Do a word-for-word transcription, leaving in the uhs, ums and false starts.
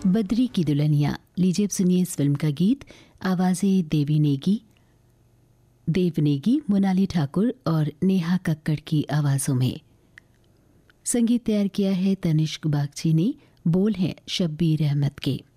बद्री की दुल्हनिया। लीजिए अब सुनिए इस फिल्म का गीत। आवाज़ें देवी नेगी देव नेगी, मोनाली ठाकुर और नेहा कक्कड़ की आवाज़ों में। संगीत तैयार किया है तनिष्क बागची ने। बोल हैं शब्बीर अहमद के।